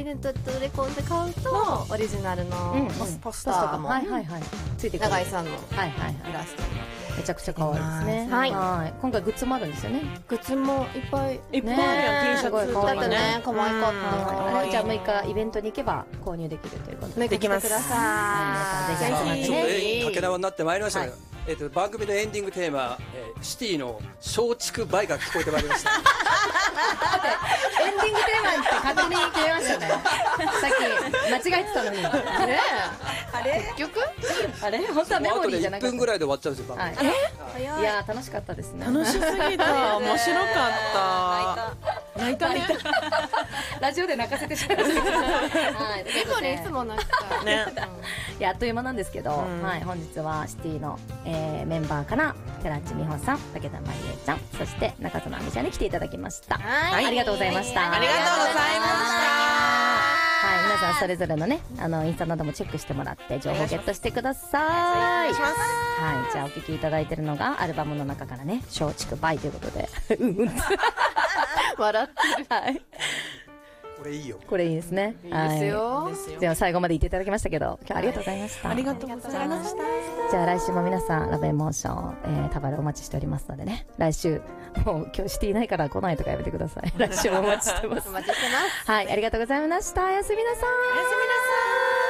レントとレコードで買うとオリジナルのポスターとかもついてくる。永井さんのイラストめちゃくちゃ可愛いですね。はい。今回グッズもあるんですよね。 グッズもいっぱい。 いっぱいあるよ。T シャツだってね、可愛かった。 じゃあ6日イベントに行けば購入できるということで。 できます。ぜひ。武田になってまいりましたけど、番組のエンディングテーマ、シティの松竹梅が聞こえてまいりました。 エンディングテーマって勝手に決めましたね。さっき間違えてたのに。ねあれ結局あれ本当はメモリーじゃなくて。 1分ぐらいで終わっちゃうんですよ。 いや楽しかったですね。 楽しすぎた。面白かった。泣いたね。 ラジオで泣かせてしまいましたけど。 メモリーいつも泣くからね。 いやあっという間なんですけど、本日はシティのメンバーから寺内美穂さん、武田真理恵ちゃん、そして中園亜美ちゃんに来ていただきました。ありがとうございました。 ありがとうございました。 はい、皆さんそれぞれのね、インスタなどもチェックしてもらって情報ゲットしてください。はい、じゃあお聴きいただいてるのがアルバムの中からね、松竹梅ということで、 笑ってる。はい。 これいいよ。 これいいですね。 いいですよ。 では最後まで言っていただきましたけど、今日はありがとうございました。 ありがとうございました。 じゃあ来週も皆さんラブエモーション、タバルお待ちしておりますのでね、来週もう今日シティないから来ないとかやめてください。来週もお待ちしてます。 お待ちしてます。 はい、ありがとうございました。おやすみなさい。 おやすみなさい。